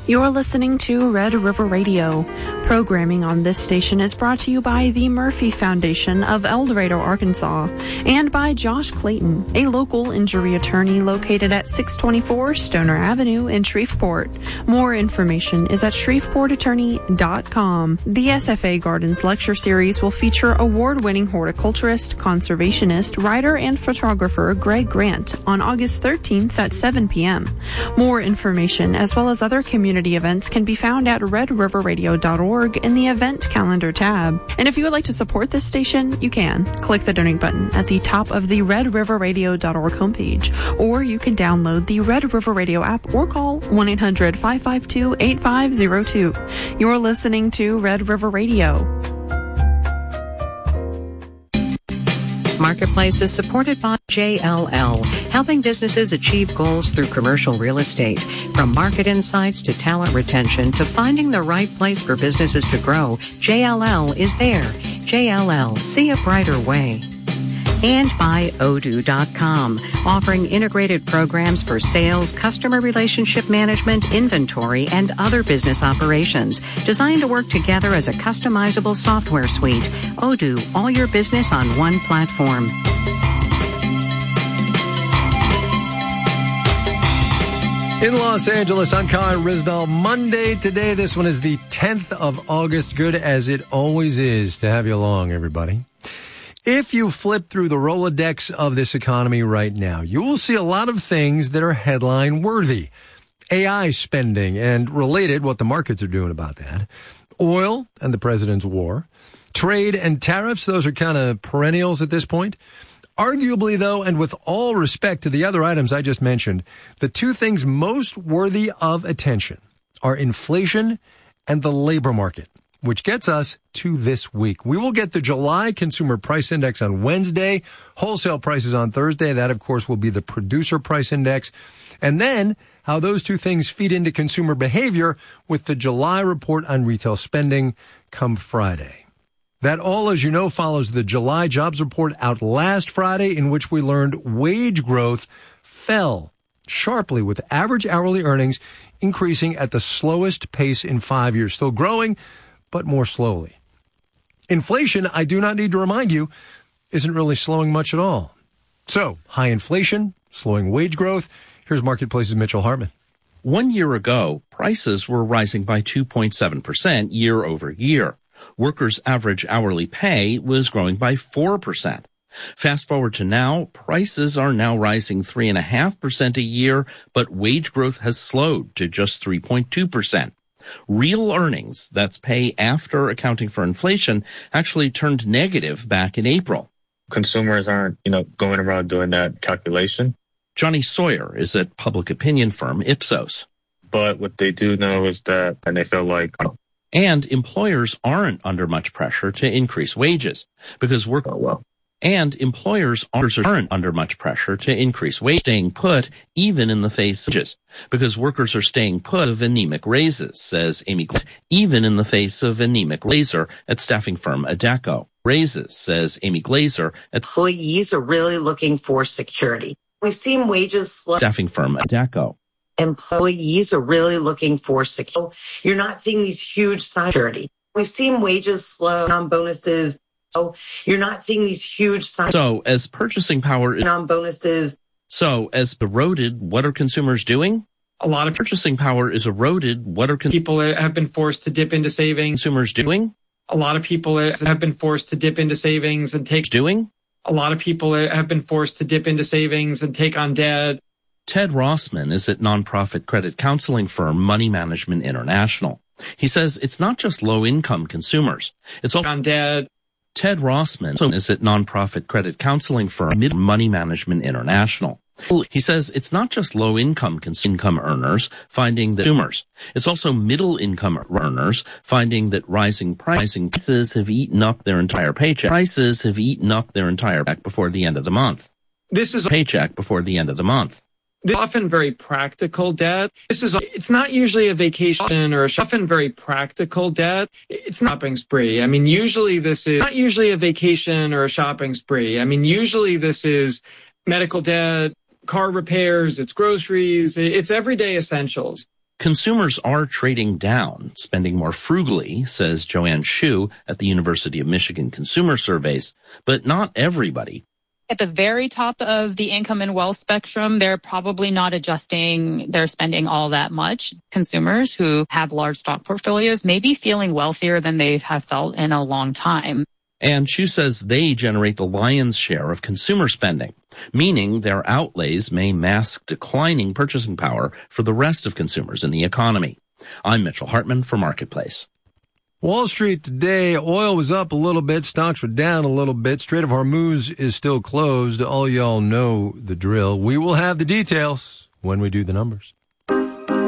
You're listening to Red River Radio. Programming on this station is brought to you by the Murphy Foundation of El Dorado, Arkansas, and by Josh Clayton, a local injury attorney located at 624 Stoner Avenue in Shreveport. More information is at shreveportattorney.com. The SFA Gardens Lecture Series will feature award-winning horticulturist, conservationist, writer, and photographer Greg Grant on August 13th at 7 p.m. More information, as well as other community events, can be found at redriverradio.org in the event calendar tab. And if you would like to support this station, you can. Click the donate button at the top of the redriverradio.org homepage, or you can download the Red River Radio app or call 1-800-552-8502. You're listening to Red River Radio. Marketplace is supported by JLL, helping businesses achieve goals through commercial real estate. From market insights to talent retention to finding the right place for businesses to grow, JLL is there. JLL, see a brighter way. And by Odoo.com, offering integrated programs for sales, customer relationship management, inventory, and other business operations, designed to work together as a customizable software suite. Odoo, all your business on one platform. In Los Angeles, I'm Kyle Rizdal. Monday today. This one is the 10th of August. Good as it always is to have you along, everybody. If you flip through the Rolodex of this economy right now, you will see a lot of things that are headline worthy. AI spending and related, what the markets are doing about that. Oil and the president's war. Trade and tariffs, those are kind of perennials at this point. Arguably, though, and with all respect to the other items I just mentioned, the two things most worthy of attention are inflation and the labor market, which gets us to this week. We will get the July Consumer Price Index on Wednesday, wholesale prices on Thursday. That, of course, will be the Producer Price Index. And then how those two things feed into consumer behavior with the July report on retail spending come Friday. That all, as you know, follows the July jobs report out last Friday, in which we learned wage growth fell sharply, with average hourly earnings increasing at the slowest pace in 5 years. Still growing, but more slowly. Inflation, I do not need to remind you, isn't really slowing much at all. So, high inflation, slowing wage growth. Here's Marketplace's Mitchell Hartman. 1 year ago, prices were rising by 2.7% year over year. Workers' average hourly pay was growing by 4%. Fast forward to now, prices are now rising 3.5% a year, but wage growth has slowed to just 3.2%. Real earnings, that's pay after accounting for inflation, actually turned negative back in April. Consumers aren't, going around doing that calculation. Johnny Sawyer is at public opinion firm Ipsos. But what they do know is that, and they feel like... And employers aren't under much pressure to increase wages because And employers aren't under much pressure to increase wages, staying put even in the face of wages, because workers are staying put of anemic raises, says Amy Glazer, even in the face of anemic raiser at staffing firm Adecco. Raises, says Amy Glazer. Employees are really looking for security. We've seen wages slow. Staffing firm Adecco. Employees are really looking for security. You're not seeing these huge signs of security. We've seen wages slow on bonuses. So you're not seeing these huge signs. So as purchasing power is on bonuses. So as eroded, what are consumers doing? A lot of purchasing power is eroded. What are people have been forced to dip into savings? Consumers doing? A lot of people have been forced to dip into savings and take doing? A lot of people have been forced to dip into savings and take on debt. Ted Rossman is at nonprofit credit counseling firm Money Management International. He says it's not just low-income consumers. It's also on debt. Ted Rossman is at nonprofit credit counseling firm Money Management International. He says it's not just low-income income earners finding that consumers. It's also middle-income earners finding that rising prices have eaten up their entire paycheck. Prices have eaten up their entire paycheck before the end of the month. This is paycheck before the end of the month. This is often very practical debt. It's not usually a vacation or often very practical debt. It's not a shopping spree. I mean, usually this is not usually a vacation or a shopping spree. I mean, usually this is medical debt, car repairs, it's groceries, it's everyday essentials. Consumers are trading down, spending more frugally, says Joanne Shu at the University of Michigan Consumer Surveys, but not everybody. At the very top of the income and wealth spectrum, they're probably not adjusting their spending all that much. Consumers who have large stock portfolios may be feeling wealthier than they have felt in a long time. And Shu says they generate the lion's share of consumer spending, meaning their outlays may mask declining purchasing power for the rest of consumers in the economy. I'm Mitchell Hartman for Marketplace. Wall Street today, oil was up a little bit, stocks were down a little bit. Strait of Hormuz is still closed. All y'all know the drill. We will have the details when we do the numbers.